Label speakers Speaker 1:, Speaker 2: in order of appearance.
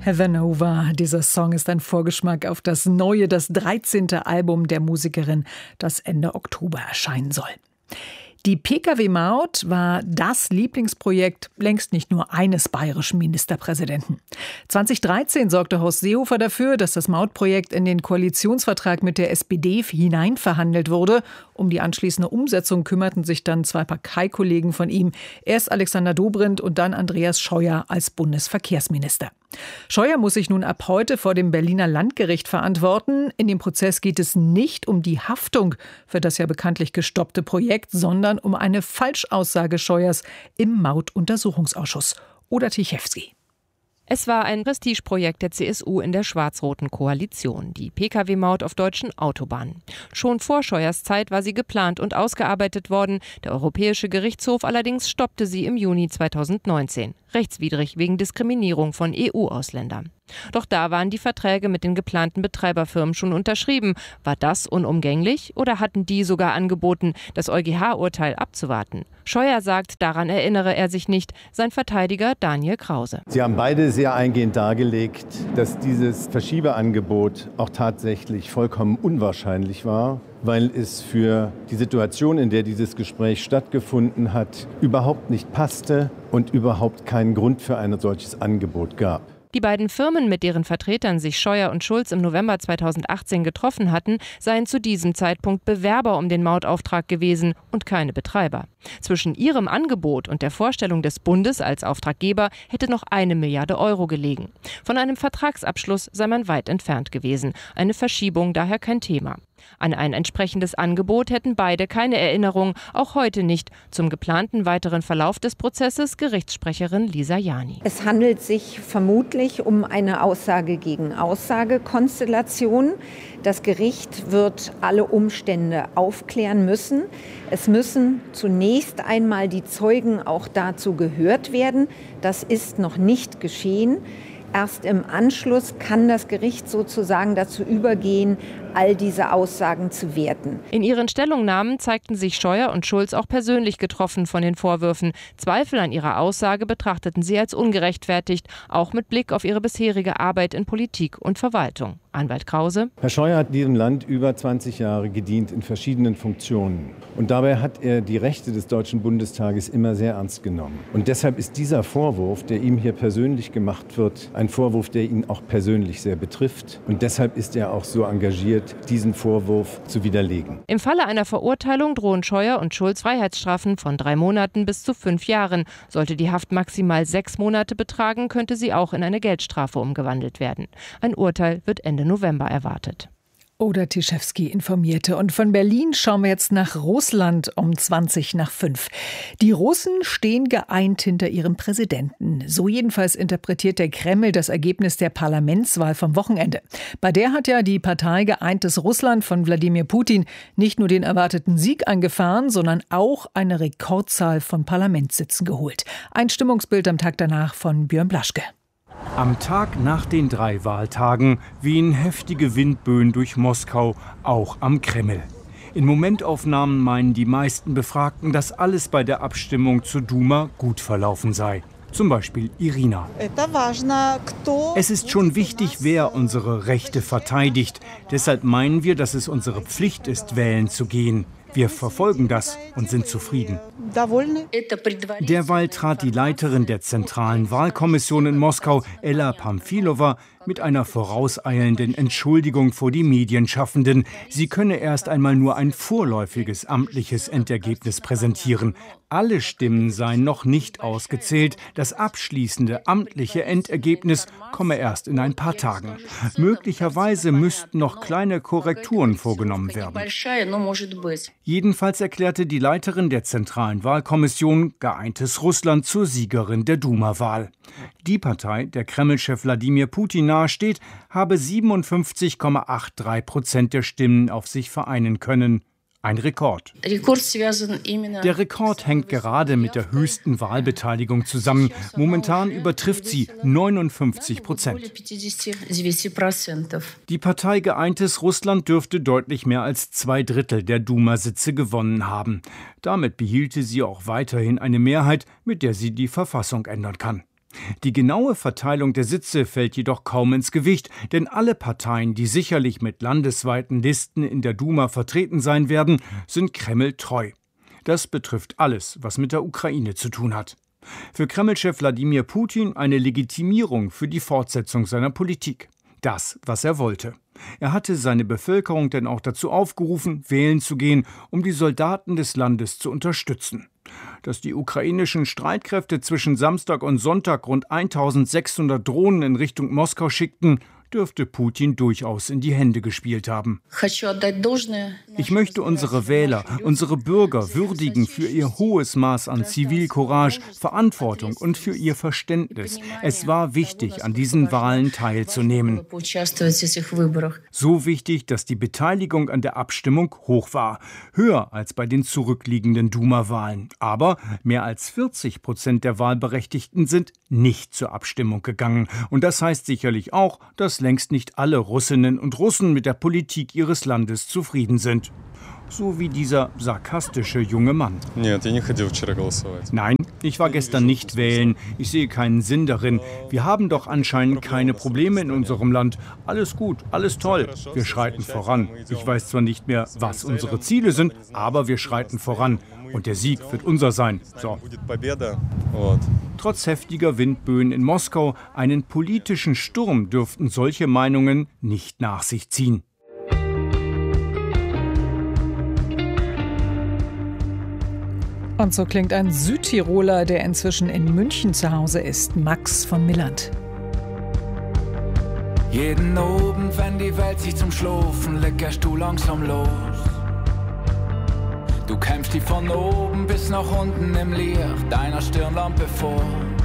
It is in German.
Speaker 1: Heavenova, dieser Song ist ein Vorgeschmack auf das neue, das 13. Album der Musikerin, das Ende Oktober erscheinen soll. Die Pkw-Maut war das Lieblingsprojekt längst nicht nur eines bayerischen Ministerpräsidenten. 2013 sorgte Horst Seehofer dafür, dass das Mautprojekt in den Koalitionsvertrag mit der SPD hineinverhandelt wurde. Um die anschließende Umsetzung kümmerten sich dann zwei Parteikollegen von ihm. Erst Alexander Dobrindt und dann Andreas Scheuer als Bundesverkehrsminister. Scheuer muss sich nun ab heute vor dem Berliner Landgericht verantworten. In dem Prozess geht es nicht um die Haftung für das ja bekanntlich gestoppte Projekt, sondern um eine Falschaussage Scheuers im Mautuntersuchungsausschuss. Oder Tichewski.
Speaker 2: Es war ein Prestigeprojekt der CSU in der schwarz-roten Koalition, die Pkw-Maut auf deutschen Autobahnen. Schon vor Scheuers Zeit war sie geplant und ausgearbeitet worden. Der Europäische Gerichtshof allerdings stoppte sie im Juni 2019. Rechtswidrig wegen Diskriminierung von EU-Ausländern. Doch da waren die Verträge mit den geplanten Betreiberfirmen schon unterschrieben. War das unumgänglich oder hatten die sogar angeboten, das EuGH-Urteil abzuwarten? Scheuer sagt, daran erinnere er sich nicht. Sein Verteidiger Daniel Krause.
Speaker 3: Sie haben beide sehr eingehend dargelegt, dass dieses Verschiebeangebot auch tatsächlich vollkommen unwahrscheinlich war, weil es für die Situation, in der dieses Gespräch stattgefunden hat, überhaupt nicht passte und überhaupt keinen Grund für ein solches Angebot gab.
Speaker 2: Die beiden Firmen, mit deren Vertretern sich Scheuer und Schulz im November 2018 getroffen hatten, seien zu diesem Zeitpunkt Bewerber um den Mautauftrag gewesen und keine Betreiber. Zwischen ihrem Angebot und der Vorstellung des Bundes als Auftraggeber hätte noch 1 Milliarde Euro gelegen. Von einem Vertragsabschluss sei man weit entfernt gewesen. Eine Verschiebung daher kein Thema. An ein entsprechendes Angebot hätten beide keine Erinnerung, auch heute nicht. Zum geplanten weiteren Verlauf des Prozesses Gerichtssprecherin Lisa Jani.
Speaker 4: Es handelt sich vermutlich um eine Aussage gegen Aussage-Konstellation. Das Gericht wird alle Umstände aufklären müssen. Es müssen zunächst einmal die Zeugen auch dazu gehört werden. Das ist noch nicht geschehen. Erst im Anschluss kann das Gericht sozusagen dazu übergehen, all diese Aussagen zu werten.
Speaker 2: In ihren Stellungnahmen zeigten sich Scheuer und Schulz auch persönlich getroffen von den Vorwürfen. Zweifel an ihrer Aussage betrachteten sie als ungerechtfertigt, auch mit Blick auf ihre bisherige Arbeit in Politik und Verwaltung. Anwalt Krause.
Speaker 3: Herr Scheuer hat diesem Land über 20 Jahre gedient in verschiedenen Funktionen. Und dabei hat er die Rechte des Deutschen Bundestages immer sehr ernst genommen. Und deshalb ist dieser Vorwurf, der ihm hier persönlich gemacht wird, ein Vorwurf, der ihn auch persönlich sehr betrifft. Und deshalb ist er auch so engagiert, diesen Vorwurf zu widerlegen.
Speaker 2: Im Falle einer Verurteilung drohen Scheuer und Schulz Freiheitsstrafen von 3 Monaten bis zu 5 Jahren. Sollte die Haft maximal 6 Monate betragen, könnte sie auch in eine Geldstrafe umgewandelt werden. Ein Urteil wird Ende November erwartet.
Speaker 1: Oder Tichewski informierte. Und von Berlin schauen wir jetzt nach Russland um 5:20. Die Russen stehen geeint hinter ihrem Präsidenten. So jedenfalls interpretiert der Kreml das Ergebnis der Parlamentswahl vom Wochenende. Bei der hat ja die Partei Geeintes Russland von Wladimir Putin nicht nur den erwarteten Sieg eingefahren, sondern auch eine Rekordzahl von Parlamentssitzen geholt. Ein Stimmungsbild am Tag danach von Björn Blaschke.
Speaker 5: Am Tag nach den 3 Wahltagen wehen heftige Windböen durch Moskau, auch am Kreml. In Momentaufnahmen meinen die meisten Befragten, dass alles bei der Abstimmung zur Duma gut verlaufen sei. Zum Beispiel Irina. Es ist schon wichtig, wer unsere Rechte verteidigt. Deshalb meinen wir, dass es unsere Pflicht ist, wählen zu gehen. Wir verfolgen das und sind zufrieden. Derweil trat die Leiterin der Zentralen Wahlkommission in Moskau, Ella Pamfilova, mit einer vorauseilenden Entschuldigung vor die Medienschaffenden. Sie könne erst einmal nur ein vorläufiges amtliches Endergebnis präsentieren. Alle Stimmen seien noch nicht ausgezählt. Das abschließende amtliche Endergebnis komme erst in ein paar Tagen. Möglicherweise müssten noch kleine Korrekturen vorgenommen werden. Jedenfalls erklärte die Leiterin der Zentralen Wahlkommission Geeintes Russland zur Siegerin der Duma-Wahl. Die Partei, der Kreml-Chef Wladimir Putin nahesteht, habe 57,83% der Stimmen auf sich vereinen können. Ein Rekord. Der Rekord hängt gerade mit der höchsten Wahlbeteiligung zusammen. Momentan übertrifft sie 59%. Die Partei Geeintes Russland dürfte deutlich mehr als 2/3 der Duma-Sitze gewonnen haben. Damit behielte sie auch weiterhin eine Mehrheit, mit der sie die Verfassung ändern kann. Die genaue Verteilung der Sitze fällt jedoch kaum ins Gewicht, denn alle Parteien, die sicherlich mit landesweiten Listen in der Duma vertreten sein werden, sind Kreml treu. Das betrifft alles, was mit der Ukraine zu tun hat. Für Kreml-Chef Wladimir Putin eine Legitimierung für die Fortsetzung seiner Politik. Das, was er wollte. Er hatte seine Bevölkerung denn auch dazu aufgerufen, wählen zu gehen, um die Soldaten des Landes zu unterstützen. Dass die ukrainischen Streitkräfte zwischen Samstag und Sonntag rund 1600 Drohnen in Richtung Moskau schickten, dürfte Putin durchaus in die Hände gespielt haben. Ich möchte unsere Wähler, unsere Bürger würdigen für ihr hohes Maß an Zivilcourage, Verantwortung und für ihr Verständnis. Es war wichtig, an diesen Wahlen teilzunehmen. So wichtig, dass die Beteiligung an der Abstimmung hoch war. Höher als bei den zurückliegenden Duma-Wahlen. Aber mehr als 40% der Wahlberechtigten sind nicht zur Abstimmung gegangen. Und das heißt sicherlich auch, dass längst nicht alle Russinnen und Russen mit der Politik ihres Landes zufrieden sind. So wie dieser sarkastische junge Mann. Nein, ich war gestern nicht wählen. Ich sehe keinen Sinn darin. Wir haben doch anscheinend keine Probleme in unserem Land. Alles gut, alles toll. Wir schreiten voran. Ich weiß zwar nicht mehr, was unsere Ziele sind, aber wir schreiten voran. Und der Sieg wird unser sein. So. Trotz heftiger Windböen in Moskau, einen politischen Sturm dürften solche Meinungen nicht nach sich ziehen.
Speaker 1: Und so klingt ein Südtiroler, der inzwischen in München zu Hause ist, Max von Milland.
Speaker 6: Jeden Abend, wenn die Welt sich zum Schlafen legt, gehst du langsam los. Du kämpfst die von oben bis nach unten im Licht deiner Stirnlampe vor.